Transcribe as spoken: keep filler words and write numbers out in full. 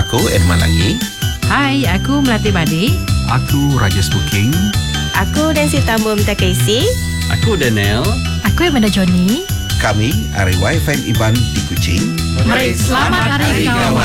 Aku Edman Langi. Hai, aku Melati Badi. Aku Rajas Booking. Aku Nancy Tambum Takaisi. Aku Daniel. Aku Amanda Johnny. Kami Hari Y F M Iban di Kuching. Mari selamat Hari Kawan.